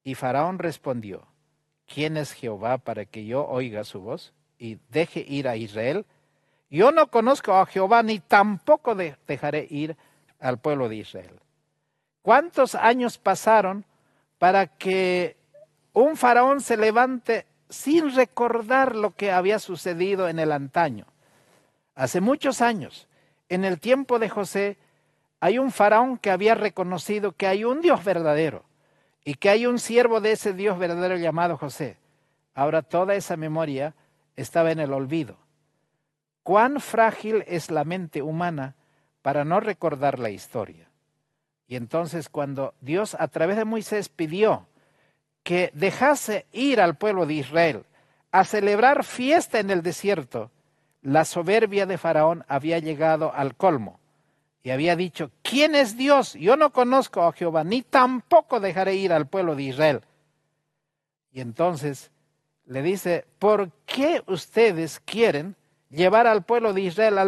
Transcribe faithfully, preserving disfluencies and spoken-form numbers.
Y Faraón respondió: ¿quién es Jehová para que yo oiga su voz y deje ir a Israel? Yo no conozco a Jehová, ni tampoco de- dejaré ir al pueblo de Israel. ¿Cuántos años pasaron para que un faraón se levante sin recordar lo que había sucedido en el antaño? Hace muchos años, en el tiempo de José, hay un faraón que había reconocido que hay un Dios verdadero y que hay un siervo de ese Dios verdadero llamado José. Ahora toda esa memoria estaba en el olvido. Cuán frágil es la mente humana para no recordar la historia. Y entonces cuando Dios a través de Moisés pidió que dejase ir al pueblo de Israel a celebrar fiesta en el desierto, la soberbia de Faraón había llegado al colmo y había dicho: ¿quién es Dios? Yo no conozco a Jehová, ni tampoco dejaré ir al pueblo de Israel. Y entonces le dice: ¿por qué ustedes quieren llevar al pueblo de Israel al